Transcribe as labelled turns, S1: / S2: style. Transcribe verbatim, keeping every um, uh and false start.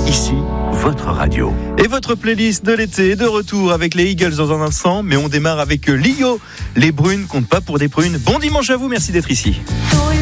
S1: Ici, votre radio.
S2: Et votre playlist de l'été est de retour avec les Eagles dans un instant, mais on démarre avec Lio. Les brunes comptent pas pour des prunes. Bon dimanche à vous, merci d'être ici.